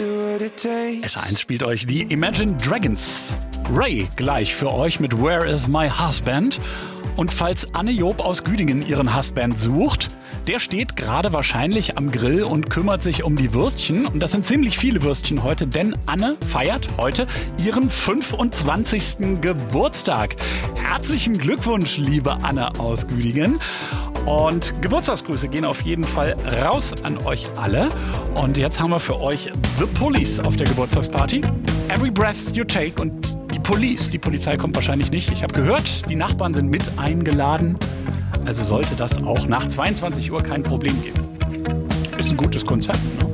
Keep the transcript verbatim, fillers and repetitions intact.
S eins spielt euch die Imagine Dragons. Ray gleich für euch mit Where is my husband? Und falls Anne Job aus Güdingen ihren Husband sucht, der steht gerade wahrscheinlich am Grill und kümmert sich um die Würstchen. Und das sind ziemlich viele Würstchen heute, denn Anne feiert heute ihren fünfundzwanzigsten Geburtstag. Herzlichen Glückwunsch, liebe Anne aus Güdingen. Und Geburtstagsgrüße gehen auf jeden Fall raus an euch alle. Und jetzt haben wir für euch The Police auf der Geburtstagsparty. Every Breath You Take. Und die Police, die Polizei kommt wahrscheinlich nicht. Ich habe gehört, die Nachbarn sind mit eingeladen. Also sollte das auch nach zweiundzwanzig Uhr kein Problem geben. Ist ein gutes Konzept, ne?